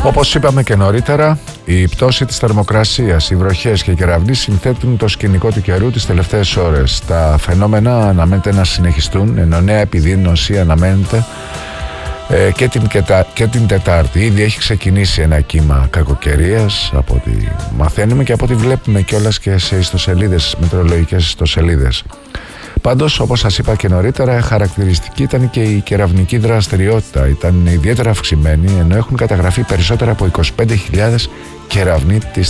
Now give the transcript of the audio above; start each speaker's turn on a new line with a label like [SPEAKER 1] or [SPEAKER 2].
[SPEAKER 1] Όπως είπαμε και νωρίτερα, η πτώση της θερμοκρασίας, οι βροχές και οι κεραυνοί συνθέτουν το σκηνικό του καιρού τις τελευταίες ώρες. Τα φαινόμενα αναμένεται να συνεχιστούν, ενώ νέα επιδείνωση αναμένεται και την Τετάρτη. Ήδη έχει ξεκινήσει ένα κύμα κακοκαιρίας, από ό,τι μαθαίνουμε και από ό,τι βλέπουμε κιόλας και σε ιστοσελίδες, μετεωρολογικές ιστοσελίδες. Πάντως, όπως σας είπα και νωρίτερα, χαρακτηριστική ήταν και η κεραυνική δραστηριότητα. Ήταν ιδιαίτερα αυξημένη, ενώ έχουν καταγραφεί περισσότερα από 25.000 κεραυνοί της